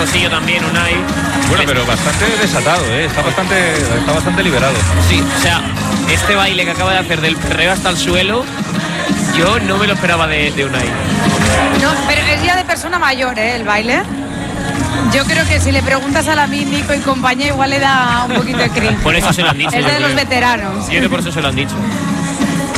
rasposillo también, Unai. Bueno, pero bastante desatado, está bastante liberado. Sí, o sea, este baile que acaba de hacer del perreo hasta el suelo, yo no me lo esperaba de Unai. No, pero es ya de persona mayor, el baile. Yo creo que si le preguntas a la Nico y compañía, igual le da un poquito de cringe. Por eso se lo han dicho. Es de los veteranos. Sí, por eso se lo han dicho.